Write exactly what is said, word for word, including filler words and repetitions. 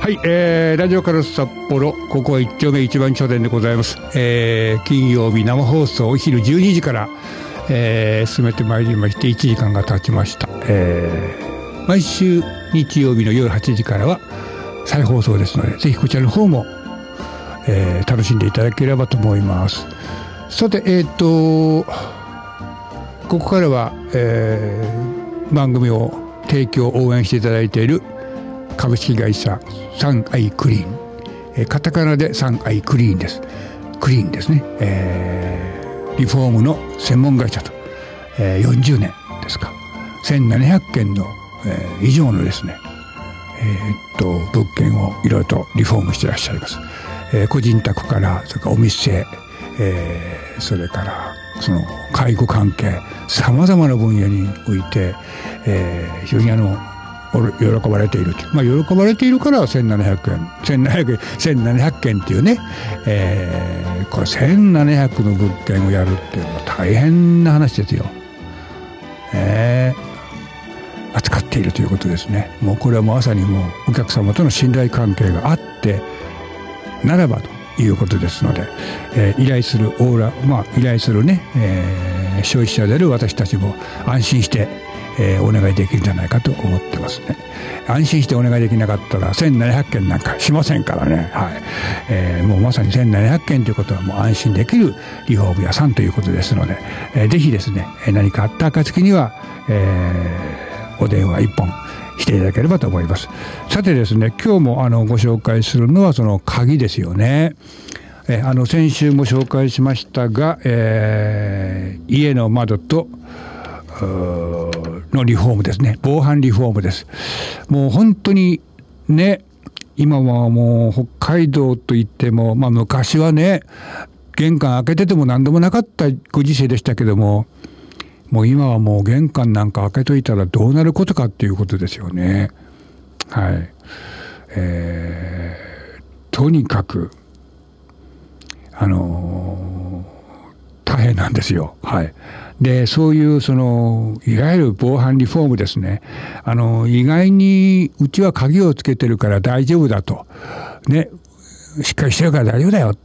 はい、えー、ラジオカラス札幌、ここは一丁目一番書店でございます。えー、金曜日生放送お昼じゅうにじから、えー、進めてまいりましていちじかんが経ちました。えー、毎週日曜日の夜はちじからは再放送ですので、ぜひこちらの方も、えー、楽しんでいただければと思います。さて、えーとここからは、えー、番組を提供応援していただいている株式会社サンアイクリーン、えー、カタカナでサンアイクリーンです。クリーンですね、えー、リフォームの専門会社と、えー、よんじゅうねんですか、せんななひゃくけんの、えー、以上のですね、えー、っと物件をいろいろとリフォームしていらっしゃいます。えー、個人宅からそれからお店、えー、それからその介護関係さまざまな分野において、えー、非常にあの喜ばれているという、まあ、喜ばれているからせんななひゃくえんせんななひゃくえんせんななひゃくけんっていうね、えー、これせんななひゃくの物件をやるっていうのは大変な話ですよ。えー、扱っているということですね。もうこれはまさにもうお客様との信頼関係があってならばということですので、えー、依頼するオーラ、まあ依頼するね、えー、消費者である私たちも安心して、えー、お願いできるんじゃないかと思ってますね。安心してお願いできなかったらせんななひゃくけんなんかしませんからね。はい、えー、もうまさにせんななひゃくけんということはもう安心できるリフォーム屋さんということですので、えー、ぜひですね、何かあった暁には、えー、お電話一本していただければと思います。さてですね、今日もあのご紹介するのはその鍵ですよね。えあの先週も紹介しましたが、えー、家の窓とのリフォームですね。防犯リフォームです。もう本当にね、今はもう北海道といっても、まあ昔はね、玄関開けてても何でもなかったご時世でしたけども、もう今はもう玄関なんか開けといたらどうなることかっていうことですよね。はい。えー、とにかくあのー、大変なんですよ。はい。で、そういうそのいわゆる防犯リフォームですね。あの意外にうちは鍵をつけてるから大丈夫だとね、しっかりしてるから大丈夫だよ